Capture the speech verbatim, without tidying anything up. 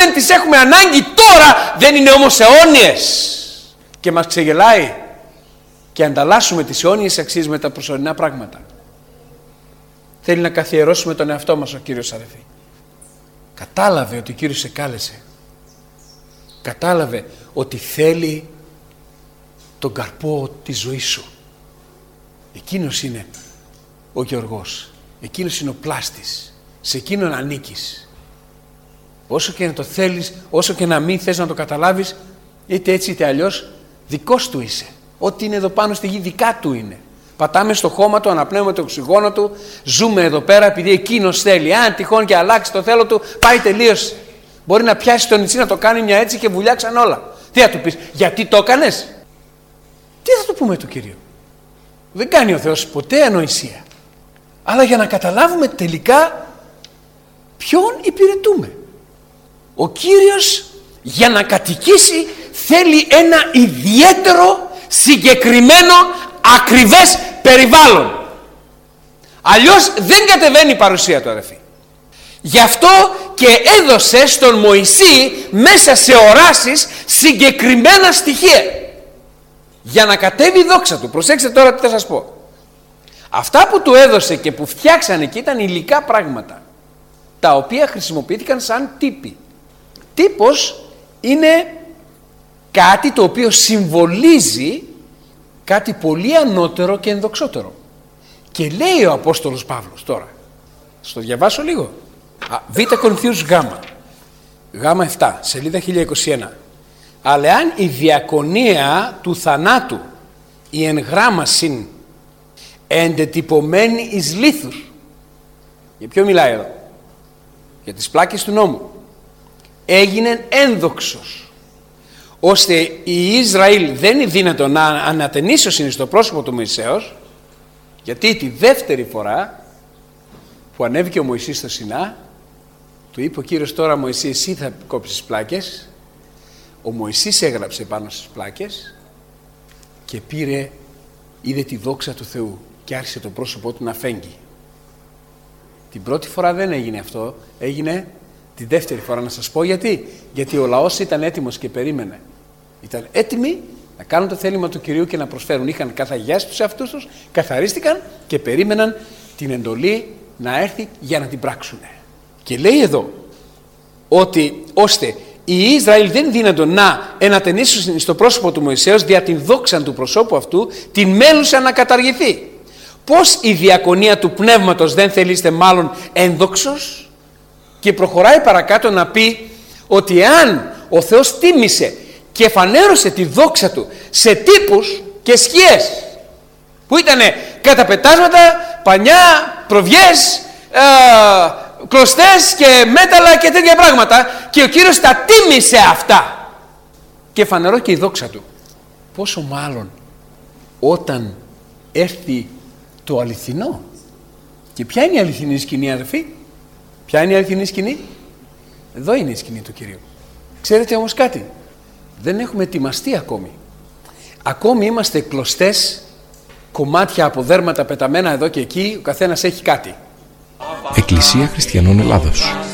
δεν τις έχουμε ανάγκη τώρα, δεν είναι όμως αιώνιες. Και μας ξεγελάει και ανταλλάσσουμε τις αιώνιες αξίες με τα προσωρινά πράγματα. Θέλει να καθιερώσουμε τον εαυτό μας ο Κύριος, αδελφοί. Κατάλαβε ότι ο Κύριος σε κάλεσε. Κατάλαβε ότι θέλει τον καρπό της ζωής σου. Εκείνος είναι ο Γεωργός. Εκείνος είναι ο πλάστης. Σε εκείνον ανήκεις. Όσο και να το θέλεις, όσο και να μην θες να το καταλάβεις, είτε έτσι είτε αλλιώς, δικός του είσαι. Ό,τι είναι εδώ πάνω στη γη δικά του είναι. Πατάμε στο χώμα του, αναπνέουμε το οξυγόνο του, ζούμε εδώ πέρα επειδή εκείνος θέλει. Αν τυχόν και αλλάξει το θέλω του, πάει, τελείωσε. Μπορεί να πιάσει το νησί, να το κάνει μια έτσι και βουλιάξαν όλα. Τι θα του πεις, γιατί το έκανες? Τι θα του πούμε του Κυρίου? Δεν κάνει ο Θεός ποτέ ανοησία. Αλλά για να καταλάβουμε τελικά ποιον υπηρετούμε. Ο Κύριος για να κατοικήσει θέλει ένα ιδιαίτερο, συγκεκριμένο, ακριβές περιβάλλον. Αλλιώς δεν κατεβαίνει η παρουσία του, αδελφοί. Γι' αυτό και έδωσε στον Μωυσή μέσα σε οράσεις συγκεκριμένα στοιχεία για να κατέβει η δόξα του. Προσέξτε τώρα τι θα σας πω. Αυτά που του έδωσε και που φτιάξανε εκεί ήταν υλικά πράγματα, τα οποία χρησιμοποιήθηκαν σαν τύποι. Τύπος είναι κάτι το οποίο συμβολίζει κάτι πολύ ανώτερο και ενδοξότερο. Και λέει ο Απόστολος Παύλος τώρα, στο διαβάσω λίγο. Β' Κορινθίους Γ, Γ επτά, σελίδα χίλια είκοσι ένα. Αλλά αν η διακονία του θανάτου, η εν γράμμασιν, εντετυπωμένη εις λίθους. Για ποιο μιλάει εδώ? Για τις πλάκες του νόμου. Έγινε ένδοξος, ώστε η Ισραήλ δεν είναι δύνατο να ανατενίσωσιν στο πρόσωπο του Μωυσέως, γιατί τη δεύτερη φορά που ανέβηκε ο Μωυσής στο Σινά, του είπε ο Κύριος, τώρα Μωυσή εσύ θα κόψεις τις πλάκες. Ο Μωυσής έγραψε πάνω στις πλάκες και πήρε, είδε τη δόξα του Θεού και άρχισε το πρόσωπό του να φέγγει. Την πρώτη φορά δεν έγινε αυτό, έγινε τη δεύτερη φορά. Να σας πω γιατί. Γιατί ο λαός ήταν έτοιμος και περίμενε. Ήταν έτοιμοι να κάνουν το θέλημα του Κυρίου και να προσφέρουν. Είχαν καθαγιάσει τους εαυτούς τους, καθαρίστηκαν και περίμεναν την εντολή να έρθει για να την πράξουν. Και λέει εδώ ότι ώστε οι Ισραήλ δεν δύνατο να ενατενίσουν στο πρόσωπο του Μωυσέως δια την δόξα του προσώπου αυτού, την μέλουσα να καταργηθεί. Πώς η διακονία του πνεύματος δεν θελείστε μάλλον ένδοξος? Και προχωράει παρακάτω να πει ότι αν ο Θεός τίμησε και φανέρωσε τη δόξα του σε τύπους και σκιές που ήτανε καταπετάσματα, πανιά, προβιές, ε, κλωστές και μέταλλα και τέτοια πράγματα, και ο Κύριος τα τίμησε αυτά και φανερώθηκε η δόξα του, πόσο μάλλον όταν έρθει το αληθινό. Και ποια είναι η αληθινή σκηνή, αδελφοί? Ποια είναι η αληθινή σκηνή? Εδώ είναι η σκηνή του Κυρίου. Ξέρετε όμως κάτι? Δεν έχουμε ετοιμαστεί ακόμη. Ακόμη είμαστε κλωστές, κομμάτια από δέρματα πεταμένα εδώ και εκεί, ο καθένας έχει κάτι. Εκκλησία Χριστιανών Ελλάδος.